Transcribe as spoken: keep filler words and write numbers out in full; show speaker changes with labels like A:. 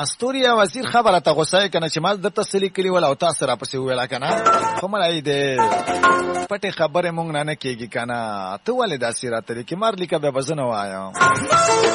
A: ستوریا وزیر خبره ته غوسه کنه چې مال د تسلی کلی ول او تاسو را پسې ویلا کنه خو مړای دې پټه خبره مونږ نه کیږي کنه ته ولې داسې راته کې مار لیکه به بزنه وایم